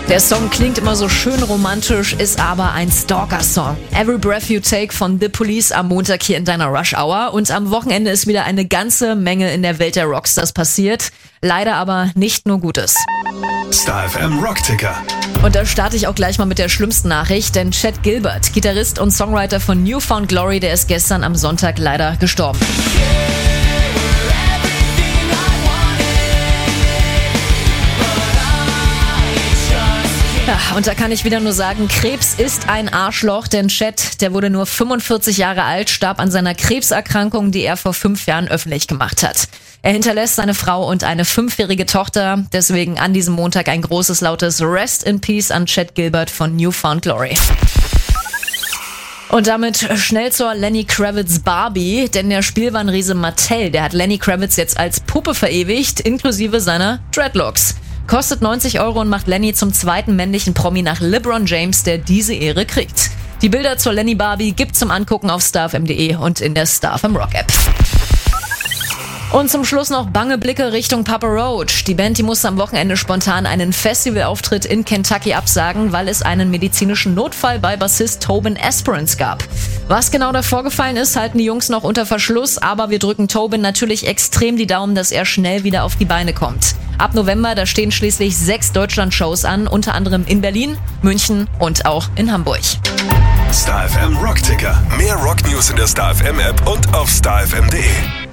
Der Song klingt immer so schön romantisch, ist aber ein Stalker-Song. Every Breath You Take von The Police am Montag hier in deiner Rush Hour. Und am Wochenende ist wieder eine ganze Menge in der Welt der Rockstars passiert. Leider aber nicht nur Gutes. Star FM Rockticker. Und da starte ich auch gleich mal mit der schlimmsten Nachricht, denn Chad Gilbert, Gitarrist und Songwriter von New Found Glory, der ist gestern am Sonntag leider gestorben. Ja, und da kann ich wieder nur sagen, Krebs ist ein Arschloch, denn Chad, der wurde nur 45 Jahre alt, starb an seiner Krebserkrankung, die er vor 5 Jahren öffentlich gemacht hat. Er hinterlässt seine Frau und eine 5-jährige Tochter, deswegen an diesem Montag ein großes, lautes Rest in Peace an Chad Gilbert von New Found Glory. Und damit schnell zur Lenny Kravitz Barbie, denn der Spielwarenriese Mattel, der hat Lenny Kravitz jetzt als Puppe verewigt, inklusive seiner Dreadlocks. Kostet 90 € und macht Lenny zum zweiten männlichen Promi nach LeBron James, der diese Ehre kriegt. Die Bilder zur Lenny Barbie gibt's zum Angucken auf starfm.de und in der StarFM Rock App. Und zum Schluss noch bange Blicke Richtung Papa Roach. Die Band, die musste am Wochenende spontan einen Festivalauftritt in Kentucky absagen, weil es einen medizinischen Notfall bei Bassist Tobin Esperance gab. Was genau da vorgefallen ist, halten die Jungs noch unter Verschluss, aber wir drücken Tobin natürlich extrem die Daumen, dass er schnell wieder auf die Beine kommt. Ab November, da stehen schließlich 6 Deutschland-Shows an, unter anderem in Berlin, München und auch in Hamburg. Star FM Rockticker. Mehr Rocknews in der Star FM App und auf starfm.de.